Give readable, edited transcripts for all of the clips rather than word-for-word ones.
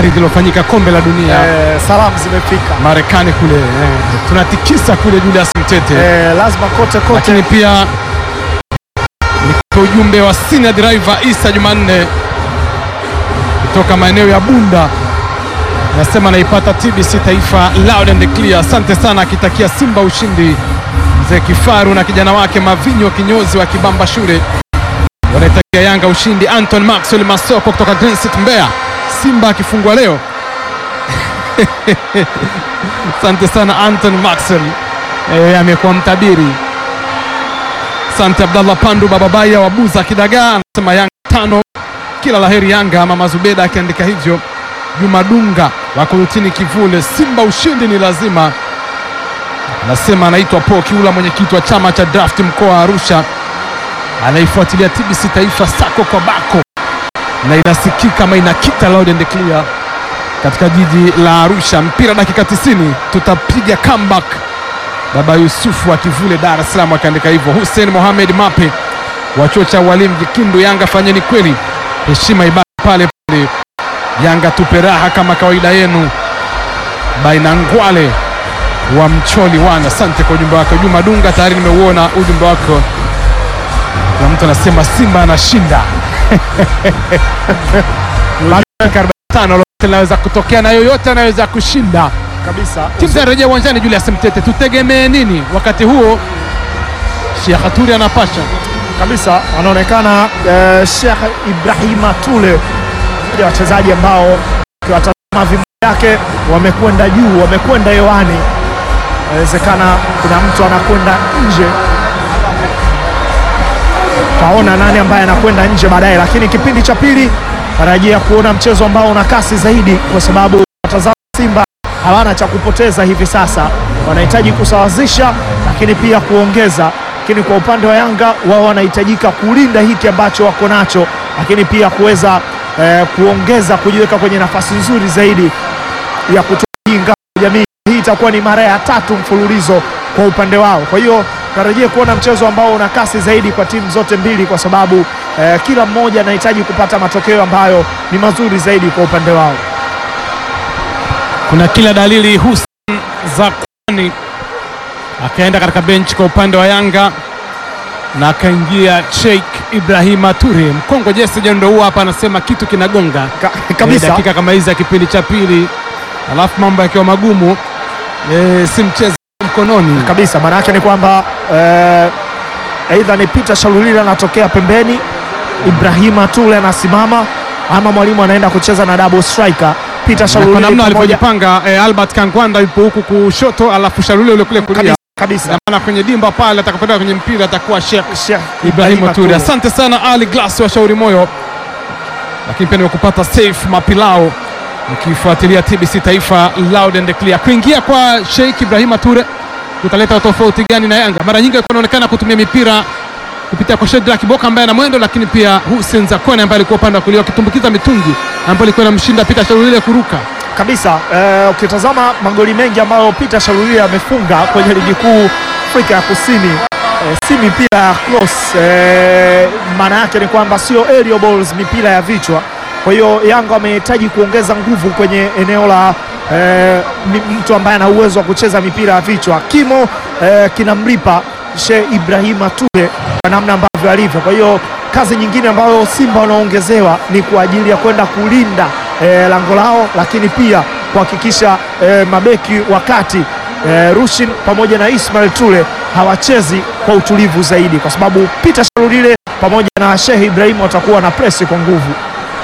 ardhi iliyofanyika kombe la dunia. Salamu zimefika Marekani kule. Tunatikisa kule Julius Mtete. Lazima kote. Lakini pia ni ujumbe wa senior driver Isa Jumanne kutoka maeneo ya Bunda. Nasema naipata TBC Taifa loud and clear. Asante sana, akitakia Simba ushindi. Mzee Kifaru na kijana wake Mavinyo kinyozi wa Kibamba shule wanaitakia Yanga ushindi. Anton Maxwell Masoko kutoka Green City Mbeya, Simba akifungwa leo. Asante sana Anton Maxwell, amekuwa mtabiri. Asante Abdallah Pandu Bababaya wa Buza Kidagaa, anasema Yanga 5 kila laheri Yanga. Mama Zubeda akiandika hivyo. Juma Dunga wa Kurutini Kivule, Simba ushindi ni lazima. Anasema anaitwa Paul Kiula, mwenyekiti wa chama cha draft mkoa wa Arusha, anaifuatilia TBC Taifa sako kwa bako na inasikika kama inakita loud and clear katika jiji la Arusha. Mpira dakika 90, tutapiga comeback. Baba Yusufu wa Kivule Dar es Salaam akaandika hivyo. Hussein Mohamed Mape wa chuo cha walimu Jikindu, Yanga fanyeni kweli, heshima ibaki pale pale, Yanga tupe raha kama kawaida yenu. Baina Ngwale wa Mcholi wana, asante kwa ujumbe wako. Juma Dunga, tayari nimeuona ujumbe wako. Na mtu anasema Simba anashinda. 45 lolote linaweza kutokea na yoyote anaweza kushinda kabisa. Timu zinarejea uwanjani. Julius Mtete, tutegemee nini wakati huo? Sheikh Aturi anapasha kabisa, anaonekana Sheikh Ibrahima Tule, mmoja wa wachezaji ambao kiwatazama vimu yake wamekwenda juu, wamekwenda hewani. Inawezekana kuna mtu anakwenda nje, taona nani ambaye anakwenda nje baadaye, lakini kipindi cha pili tarajia kuona mchezo ambao una kasi zaidi, kwa sababu watazama Simba hawana cha kupoteza hivi sasa, wanahitaji kusawazisha lakini pia kuongeza. Lakini kwa upande wa Yanga, wao wanahitajika kulinda hiki ambacho wako nacho, lakini pia kuweza kuongeza, kujiweka kwenye nafasi nzuri zaidi ya kutoa Yanga jamii. Hii itakuwa ni mara ya 3 mfululizo kwa upande wao. Kwa hiyo tarajia kuona mchezo ambao una kasi zaidi kwa timu zote mbili, kwa sababu kila mmoja anahitaji kupata matokeo ambayo ni mazuri zaidi kwa upande wao. Kuna kila dalili Hussein Zakwani akaenda katika benchi kwa upande wa Yanga na akaingia Sheikh Ibrahima Ture, mkongo Jesse Jendo huu hapa, anasema kitu kinagonga kabisa dakika kama hizi ya kipindi cha pili, alafu mambo yakiwa magumu, si mchezo mkononi kabisa. Maana yake ni kwamba aidha ni Peter Shalulila anatokea pembeni, Ibrahima Tule anasimama, ama mwalimu anaenda kucheza na double striker. Peter Shalulila, kwa namna alivyojipanga Albert Kangwanda yupo huku kushoto, alafu Shalulila yule kule kulia kabisa. Na maana kwenye dimba pale atakapenda kwenye mpira atakuwa Sheikh Ibrahima Ture. Asante sana Ali Glass wa Shauri Moyo, lakini pia nimekupata Safe Mapilao mkifuatilia TBC Taifa loud and clear. Kuingia kwa Sheikh Ibrahima Ture kutaleta tofauti gani na Yanga? Mara nyingi anaonekana kutumia mipira kupitia kwa Shedrack Kiboka ambaye ana mwendo, lakini pia Hussein Zakwani ambaye alikuwa upande wa kulia akitumbukiza mitungi ambayo ilikuwa inamshinda Peter Shalulile kuruka kabisa. Ukitazama magoli mengi ambayo Peter Shalulile amefunga kwenye ligi kuu Afrika ya Kusini, si mipira ya cross, maana yake ni kwamba sio aerial balls, mipira ya vichwa. Kwa hiyo Yanga wamehitaji kuongeza nguvu kwenye eneo la mtu ambaye ana uwezo wa kucheza mipira ya vichwa. Kimo kinamlipa Sheikh Ibrahima Ture kwa namna ambavyo alivyo. Kwa hiyo kazi nyingine ambayo Simba wanaongezewa ni kwa ajili ya kwenda kulinda lango lao, lakini pia kuhakikisha mabeki wakati Rushin pamoja na Ismail Tule hawachezi kwa utulivu zaidi, kwa sababu Peter Shalulile pamoja na Sheikh Ibrahim watakuwa na presi kwa nguvu.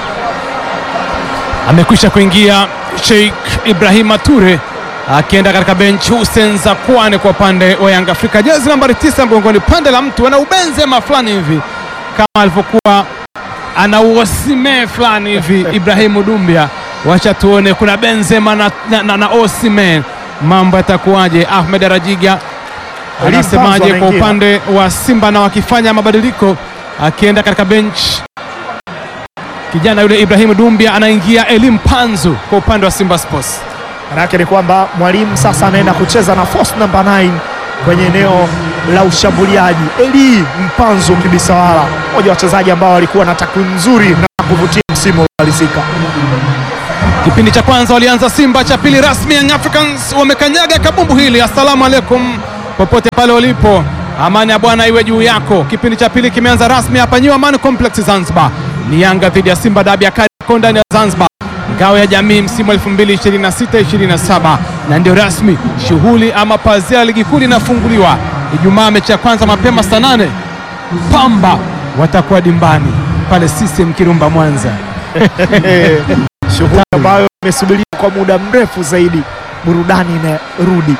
Amekwisha kuingia Sheikh Ibrahima Ture akienda katika bench. Hussein Zakwani kwa upande wa Yanga Afrika, jezi nambari 9 mgongoni, pande la mtu ana ubenzema fulani hivi kama alivyokuwa ana Osimhen fulani hivi Ibrahim Dumbia. Wacha tuone kuna Benzema na Osimhen, mambo yatakuwaje? Ahmed Rajiga anasemaje kwa upande wa Simba na wakifanya mabadiliko, akienda katika bench kijana yule Ibrahim Dumbia, anaingia Elim Panzu kwa upande wa Simba Sports. Manake ni kwamba mwalimu sasa anaenda kucheza na force number 9 kwenye eneo la ushambuliaji. Eli Mpanzu Kibisawala, mmoja wa wachezaji ambao walikuwa na takwimu nzuri na kuvutia msimu uliomalizika. Kipindi cha kwanza walianza Simba, cha pili rasmi Young Africans wamekanyaga kabumbu hili. Assalamu alaikum popote pale ulipo, amani ya Bwana iwe juu yako. Kipindi cha pili kimeanza rasmi hapa New Amaan Complex Zanzibar. Ni Yanga dhidi ya Simba, dabi ya Kariakoo ndani ya Zanzibar, ngao ya jamii msimu 2026-27, na ndio rasmi shughuli ama pazia ya ligi kuu linafunguliwa Ijumaa. Mechi ya kwanza mapema saa 8 Pamba watakuwa dimbani pale CCM Kirumba Mwanza. Shughuli ambayo imesubiriwa kwa muda mrefu zaidi, burudani inarudi.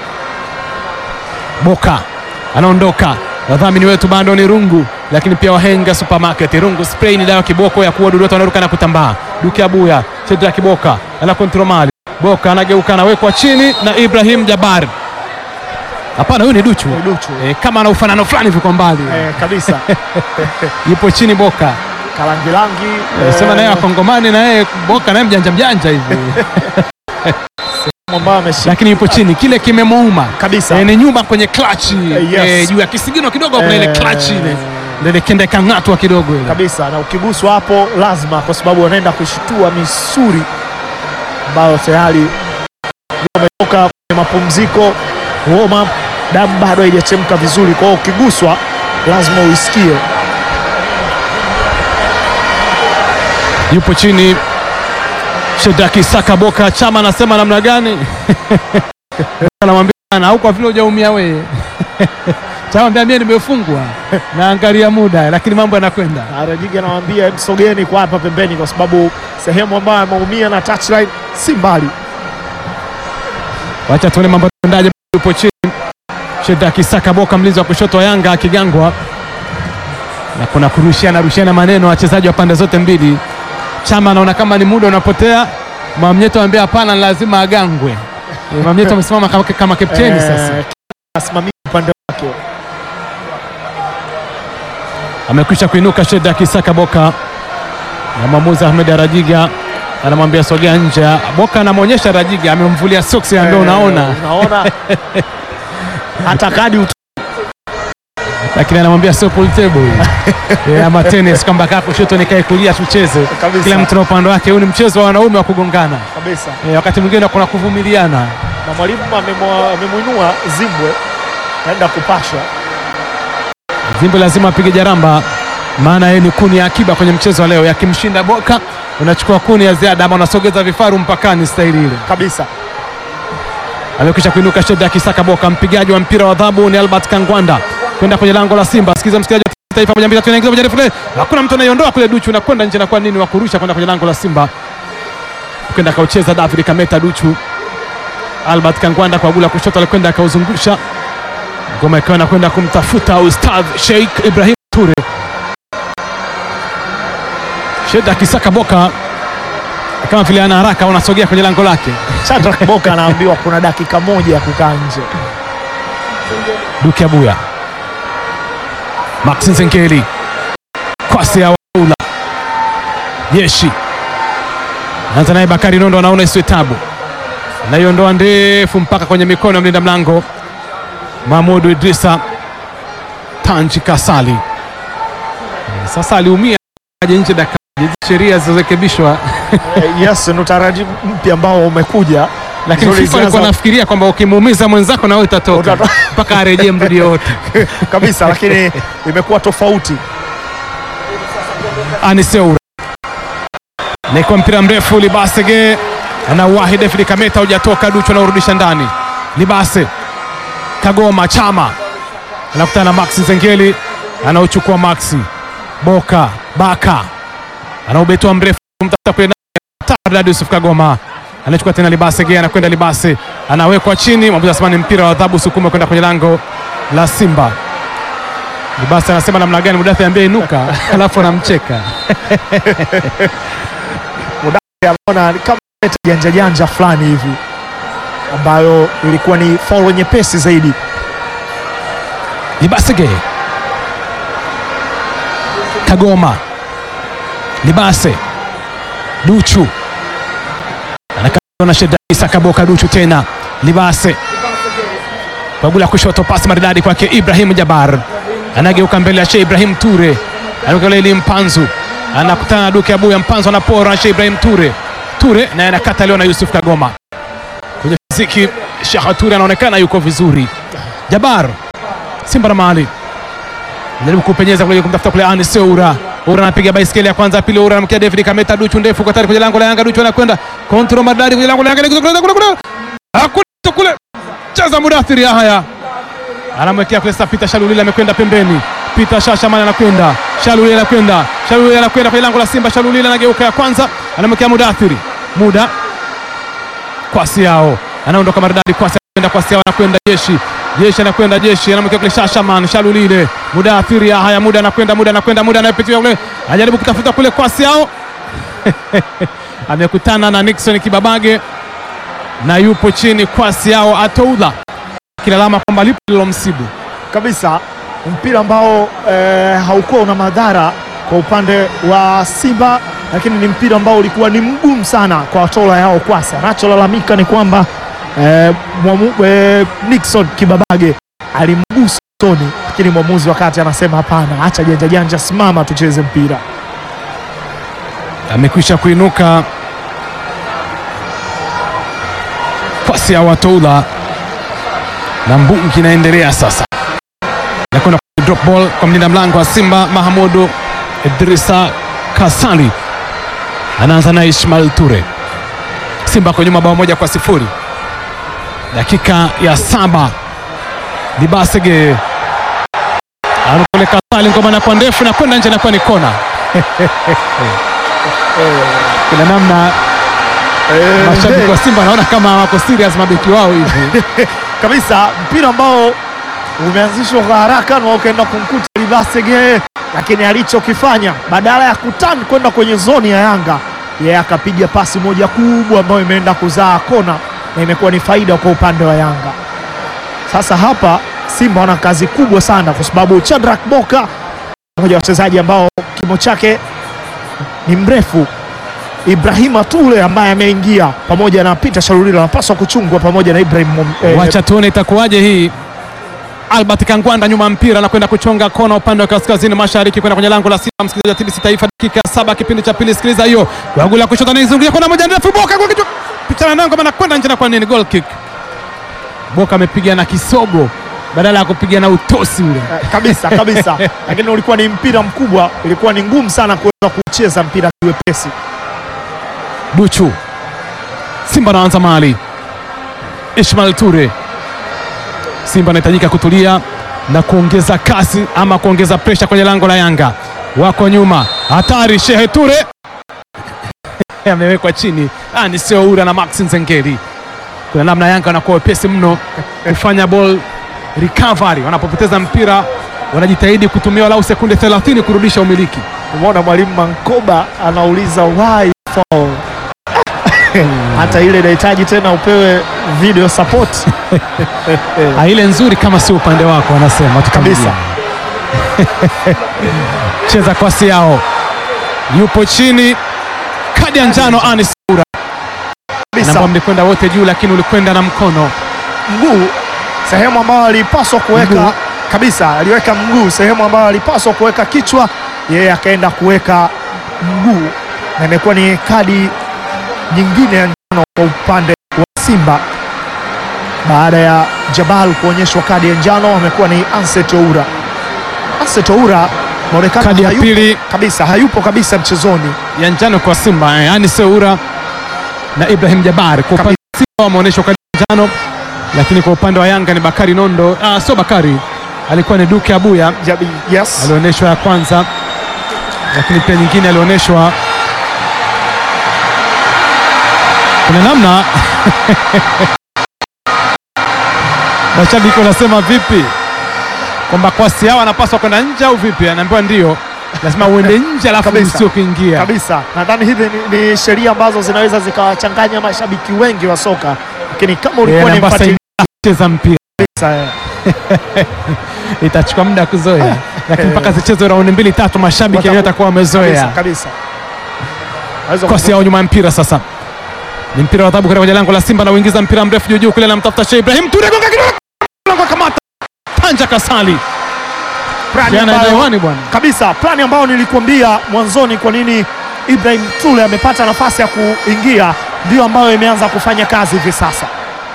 Boka anaondoka, wadhamini wetu bado ni Rungu, lakini pia Wahenga Supermarket. Rungu spray ni dawa kiboko ya kuua dudu wote wanaruka na kutambaa. Duke Abuya, Shedrack Boka ana kontrol mali. Boka anageuka, anawekwa chini na Ibrahim Jabbar. Hapana, huyu ni Duchu. Kama ana ufanano fulani hivi kwa mbali kabisa. Yupo chini Boka Kalangilangi, sema naye Wakongomani, na yeye Boka naye mjanja hivi lakini yupo chini, kile kimemuuma kabisa. Ni nyuma kwenye clutch juu ya kisigino kidogo, kuna ile clutch ile ndio kende kangatwa kidogo ile kabisa, na ukiguswa hapo lazima, kwa sababu wanaenda kushitua misuri ambayo tayari wametoka kwenye mapumziko, warm up, damu bado haijachemka vizuri, kwa hiyo ukiguswa lazima uisikie. Yupo chini Shedrack Saka Boka. Chama anasema namna gani? Anamwambia au kwa vile hujaumia wewe. Chama mimi nimefungwa na angalia muda, lakini mambo yanakwenda. Rajiga anamwambia msogeni kwa hapa pembeni, kwa sababu sehemu ambayo ameumia na touchline si mbali. Wacha tuone mambo yanaendaje. Yupo chini Shedrack Saka Boka, mlinzi wa kushoto wa Yanga, akigangwa na kuna kurushiana maneno wachezaji wa pande zote mbili. Chama anaona kama ni muda unapotea. Mwamnyeto anambia hapana, lazima agangwe. Mwamnyeto amesimama kama kapteni sasa. Asimamia upande wake. Amekwisha kuinuka Shedrack Saka Boka, na mwamuzi Ahmed Rajiga anamwambia sogea nje. Boka anamwonyesha Rajiga, amemvulia socks ambaye unaona hata kadi lakini anamwambia sio pool table ama tennis, kwamba kapo shoto nikae kulia tucheze. Kila mtu na upande wake. Huu ni mchezo wa wanaume wa kugongana kabisa. Wakati mwingine kuna kuvumiliana, na mwalimu amemuinua Zimbwe naenda kupasha. Zimbwe lazima apige jaramba, maana yeye ni kuni ya akiba kwenye mchezo wa leo. Yakimshinda Boka unachukua kuni ya ziada, ama unasogeza vifaru mpakani, staili ile kabisa. Amekwisha kuinuka Shedrack Saka Boka. Mpigaji wa mpira wa adhabu ni Albert Kangwanda kwenda kwenye lango la Simba. Sikiza msikiaji wa Taifa, moja mbili tunaingiza moja refu. Hakuna mtu anayeondoa kule. Duchu nakwenda nje, na kwa nini wa kurusha kwenda kwenye lango la Simba, kwenda kaucheza David Kameta. Duchu Albert Kangwanda kwa gula kushoto, alikwenda akauzungusha ngoma, ikawa nakwenda kumtafuta Ustadh Sheikh Ibrahim Ture. Shedrack Saka Boka kama vile ana haraka, unasogea kwenye lango lake. Shedrack Boka anaambiwa kuna dakika moja ya kukaa nje. Duke Abuya, Maxi Nzengeli, kwasi ya Waula, Yeshi anza naye Bakari Nondo, anaona isiwe tabu, anaiondoa ndefu mpaka kwenye mikono ya mlinda mlango Mahmoud Idrisa Tanji Kasali. Sasa aliumia aje nje, dakika sheria zilizorekebishwa. Yes, ni utaratibu mpya ambao umekuja, lakini FIFA alikuwa anafikiria kwamba ukimuumiza mwenzako na wewe utatoka mpaka arejee mrudi yote kabisa, lakini imekuwa tofauti. Aniseura na kwa mpira mrefu Libasege anawahi David Kameta, hujatoka. Duchu anaurudisha ndani. Libase Kagoma, Chama anakutana na Maxi Nzengeli, anauchukua Maxi. Boka Baka anaubetoa mrefu kumtafuta kule Tardad Yusuf. Kagoma anachukua tena Libase, anakwenda Libase, anawekwa chini. Mwamuzi anasema ni mpira wa adhabu, sukuma kwenda kwenye lango la Simba. Libase anasema namna gani? Mudathi ambie inuka, alafu anamcheka. Mudathi anaona kama janja fulani hivi, ambayo ilikuwa ni foul nyepesi zaidi. Libase Kagoma, Libase, Duchu anakana Shedrack Saka Boka. Duchu tena Libase kwa gula kushoto, pasi maridadi kwake Ibrahim Jabbar, anageuka mbele ya Sheikh Ibrahim Ture, anageuka ile Mpanzu anakutana na Duke Abuya, mpanzo anapora na Sheikh Ibrahim Ture naye anakata leo na Yusuf Kagoma. Kwenye fiziki Sheikh Ture anaonekana yuko vizuri. Jabar Simba na Mali jaribu kupenyeza kule kumtafuta kule Anis Oura. Oura anapiga baiskeli ya kwanza, pili Oura anamkia David Kameta, Duchu ndefu kwa tayari kwenye lango la Yanga. Duchu anakwenda control madari kwenye lango la Yanga, kule cheza Mudathiri. Haya, anamwekea kule Peter Shalulile, amekwenda pembeni. Peter Shashamani anakwenda, Shalulile anakwenda kwenye lango la Simba. Shalulile anageuka ya kwanza, anamwekea Mudathiri. Muda kwasi yao anaondoka maridadi, kwasi anakwenda, kwasi yao anakwenda Jeshi anakwenda anamwekea kule Shashaman. Shalulile, Mudathiri. Haya, Muda anakwenda, anayepitia kule ajaribu kutafuta kule kwasi yao amekutana na Nixon Kibabage na yupo chini. Kwasi yao Atoula kilalama kwamba lipo lilomsibu kabisa. Mpira ambao haukuwa una madhara kwa upande wa Simba, lakini ni mpira ambao ulikuwa ni mgumu sana kwa Atoula yao Kwasi. Anacholalamika ni kwamba Nixon Kibabage alimgusa Tony, lakini mwamuzi wakati anasema hapana, acha janja, simama tucheze mpira. Amekwisha kuinuka Kwasi ya Atoula na mbungi inaendelea sasa. Nakwenda drop ball kwa mlinda mlango wa Simba Mahamudu Idrisa Kasali, anaanza na Ismail Ture. Simba kwa nyuma bao 1-0. Dakika ya 7. Dibasege anakole Kasali, ngoma na kwa ndefu na kwenda nje na kwa ni kona. Kuna namna mashabiki wa Simba naona kama wako serious mabeki wao hivi kabisa. Mpira ambao umeanzishwa kwa haraka na ukaenda kumkuta Dibasege, lakini alichokifanya badala ya kutan kwenda kwenye zoni ya Yanga, yeye akapiga pasi moja kubwa ambayo imeenda kuzaa kona na imekuwa ni faida kwa upande wa Yanga. Sasa hapa Simba wana kazi kubwa sana, kwa sababu Chadrak Boka, mmoja wa wachezaji ambao kimo chake ni mrefu, Ibrahima Tule ambaye ameingia pamoja na Peter Shalulile, wanapaswa kuchungwa pamoja na Ibrahim. Wacha tuone itakuwaje hii. Albert Kangwanda nyuma mpira na kwenda kuchonga kona upande wa kaskazini mashariki kwenda kwenye lango la Simba. Msikilizaji wa TBC Taifa, dakika 7 kipindi cha pili. Sikiliza hiyo wagula kushoto na izungulia kona moja ndefu, Boka kwa kichwa pitana nango bana kwenda nje na kwa nini goal kick. Boka amepiga na kisogo badala ya kupiga na utosi ule kabisa. Lakini ulikuwa ni mpira mkubwa, ilikuwa ni ngumu sana kuweza kucheza mpira kiwepesi. Duchu Simba anaanza Mali. Ismail Ture. Simba anahitajika kutulia na kuongeza kasi ama kuongeza pressure kwenye lango la Yanga. Wako nyuma, hatari. Sheikh Ture amewekwa chini. Ni sio Oura na Max Nzengeli. Kuna namna Yanga wanakuwa wepesi mno kufanya ball recovery. Wanapopoteza mpira wanajitahidi kutumia walau sekunde 30 kurudisha umiliki. Umeona mwalimu Mankoba anauliza why foul. Hata ile inahitaji tena upewe video support. Ile nzuri kama si upande wako, wanasema kabisa. Cheza kwasi yao, yupo chini, kadi ya njano Anis Oura. Namba mlikwenda wote juu, lakini ulikwenda na mkono, mguu sehemu ambayo alipaswa kuweka kabisa, aliweka mguu sehemu ambayo alipaswa kuweka kichwa, yeye akaenda kuweka mguu, na imekuwa ni kadi nyingine ya njano kwa upande wa Simba. Baada ya Jabal kuonyeshwa kadi ya njano, amekuwa ni Anset Oura. Anset Oura Marekani kadi ya pili kabisa, hayupo kabisa mchezoni, ya njano kwa Simba. Anis Oura na Ibrahim Jabar kwa upande wa Simba wameonyeshwa kadi ya njano, lakini kwa upande wa Yanga ni Bakari Nondo, sio Bakari, alikuwa ni Duke Abuya. Yes, alionyeshwa ya kwanza, lakini pia nyingine alionyeshwa. Kuna namna mashabiki wanasema vipi, kwamba kwasi yao anapaswa kwenda nje au vipi? Anaambiwa ndio, lazima uende nje alafu sio kuingia kabisa. Nadhani hivi ni sheria ambazo zinaweza zikawachanganya mashabiki wengi wa soka, lakini kama ulikuwa ni mfuatiliaji cheza mpira itachukua muda kuzoea, lakini mpaka zichezwe raundi 2-3 mashabiki wenyewe watakuwa wamezoea kabisa. Kwasi yao nyuma mpira sasa, ni mpira wa adhabu kwenye lango la Simba, na uingiza mpira mrefu juu kule, anamtafuta Sheikh Ibrahim Ture, gonga kidogo, kamata Tanja Kasali. Plani ambayo bwana kabisa, plani ambayo nilikuambia mwanzoni kwa nini Ibrahim Tule amepata nafasi ya kuingia, ndio ambayo imeanza kufanya kazi hivi sasa.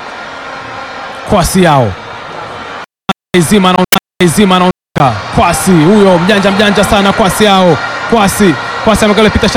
Kwasi yao izima anaondoka. Kwasi huyo mjanja sana, Kwasi yao. Kwasi amekale pita